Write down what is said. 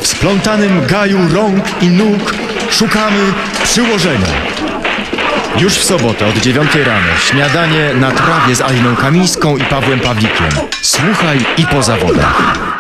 splątanym gaju rąk i nóg szukamy przyłożenia. Już w sobotę od 9 rano śniadanie na trawie z Aliną Kamińską i Pawłem Pawlikiem. Słuchaj i po zawodach.